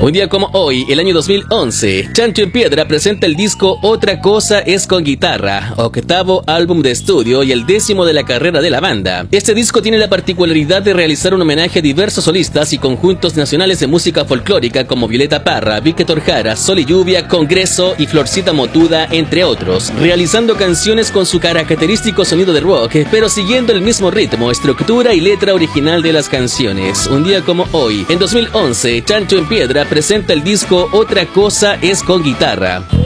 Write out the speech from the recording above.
Un día como hoy, el año 2011, Chancho en Piedra presenta el disco Otra Cosa Es con Guitarra, octavo álbum de estudio y el 10º de la carrera de la banda. Este disco tiene la particularidad de realizar un homenaje a diversos solistas y conjuntos nacionales de música folclórica como Violeta Parra, Víctor Jara, Sol y Lluvia, Congreso y Florcita Motuda, entre otros, realizando canciones con su característico sonido de rock, pero siguiendo el mismo ritmo, estructura y letra original de las canciones. Un día como hoy, en 2011, Chancho en Piedra presenta el disco Otra Cosa Es con Guitarra.